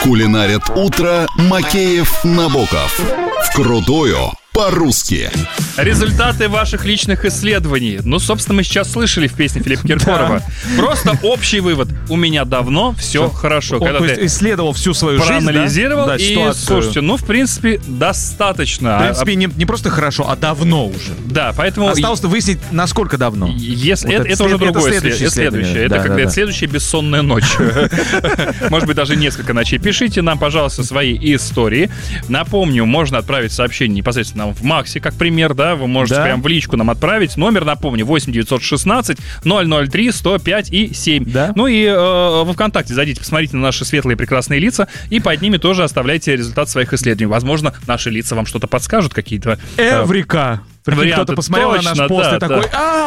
Кулинарят утро Макеев, Набоков. Вкрутую по-русски. Результаты ваших личных исследований. Ну, собственно, мы сейчас слышали в песне Филиппа Киркорова. Просто общий вывод. У меня давно все хорошо. Он, то есть, исследовал всю свою жизнь, проанализировал, да? И, Ситуацию. слушайте, ну, в принципе, достаточно. В принципе, не просто хорошо, а давно уже. Да, поэтому... Осталось выяснить, насколько давно. Если Вот это уже другое следующее. Это следующая бессонная ночь. Может быть, даже несколько ночей. Пишите нам, пожалуйста, свои истории. Напомню, можно отправить сообщение непосредственно в Максе, как пример, да, вы можете прям в личку нам отправить. Номер, напомню, 8-916-003-105-7. Да? Ну и во ВКонтакте зайдите, посмотрите на наши светлые прекрасные лица, и под ними тоже оставляйте результат своих исследований. Возможно, наши лица вам что-то подскажут, какие-то... Эврика! Прикинь, кто-то посмотрел на наш пост и такой,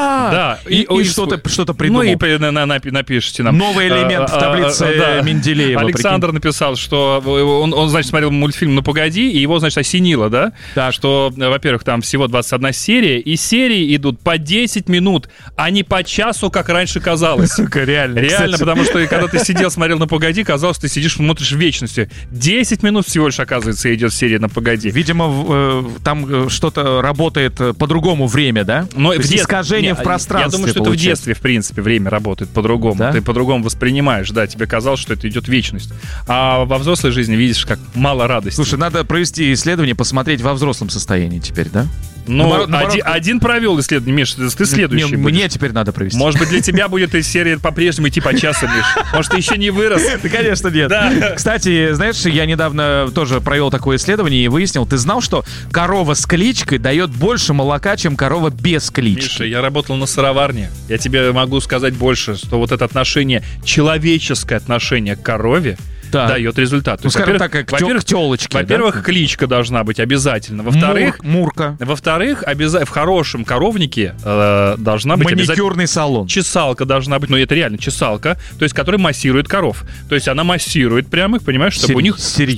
и что-то придумал. Ну и напишите нам. Новый элемент в таблице Менделеева. Александр написал, что он, значит, смотрел мультфильм «Ну, погоди», и его, значит, осенило, да? Так. Что, во-первых, там всего 21 серия, и серии идут по 10 минут, а не по часу, как раньше казалось. Реально, потому что когда ты сидел, смотрел «Ну, погоди», казалось, ты сидишь, смотришь в вечности. 10 минут всего лишь, оказывается, идет серия «Ну, погоди». Видимо, там что-то работает по-другому время, да? Но искажение в пространстве. Я думаю, что это в детстве, в принципе, время работает по-другому. Да? Ты по-другому воспринимаешь, да, тебе казалось, что это идет вечность. А во взрослой жизни видишь, как мало радости. Слушай, надо провести исследование, посмотреть во взрослом состоянии теперь, да? Ну, один провел исследование, Миш, ты следующий будешь. Мне теперь надо провести. Может быть, для тебя будет эта серия по-прежнему идти по часу, Миш. Может, ты еще не вырос. Да, конечно, нет. Да. Кстати, знаешь, я недавно тоже провел такое исследование и выяснил, ты знал, что корова с кличкой дает больше молока, чем корова без клички? Миша, я работал на сыроварне. Я тебе могу сказать больше, что вот это отношение, человеческое отношение к корове, дает результат. Ну, скажем так, к тёлочке. Во-первых, кличка должна быть обязательно. Во-вторых, Мурка. Во-вторых, в хорошем коровнике должна быть маникюрный салон. Чесалка должна быть, ну это реально чесалка, то есть которая массирует коров. То есть она массирует прямо их, понимаешь, чтобы у них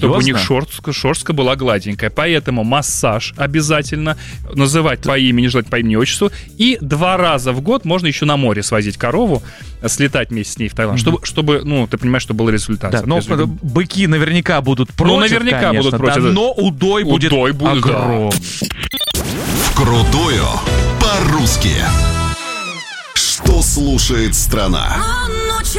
шерстка была гладенькая. Поэтому массаж обязательно, называть по имени, желательно по имени, отчеству. И 2 раза в год можно еще на море свозить корову, слетать вместе с ней в Таиланд, чтобы, ну, ты понимаешь, что был результат. Да, но быки наверняка будут против, наверняка конечно, будут против. Да, но удой будет огромный. Вкрутую по-русски. Что слушает страна?